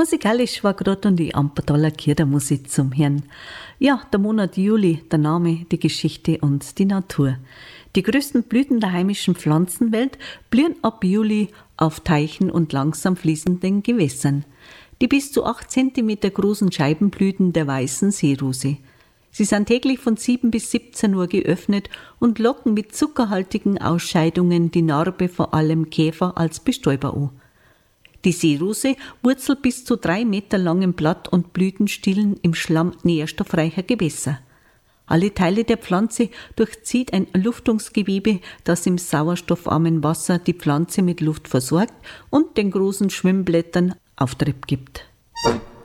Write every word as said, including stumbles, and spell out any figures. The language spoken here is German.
Musikalisch war gerade und die Ampertaler Kirdermusik zum Hören. Ja, der Monat Juli, der Name, die Geschichte und die Natur. Die größten Blüten der heimischen Pflanzenwelt blühen ab Juli auf Teichen und langsam fließenden Gewässern. Die bis zu acht Zentimeter großen Scheibenblüten der weißen Seerose. Sie sind täglich von sieben bis siebzehn Uhr geöffnet und locken mit zuckerhaltigen Ausscheidungen die Narbe, vor allem Käfer, als Bestäuber an. Die Seerose wurzelt bis zu drei Meter langen Blatt- und Blütenstielen im Schlamm nährstoffreicher Gewässer. Alle Teile der Pflanze durchzieht ein Lüftungsgewebe, das im sauerstoffarmen Wasser die Pflanze mit Luft versorgt und den großen Schwimmblättern Auftrieb gibt.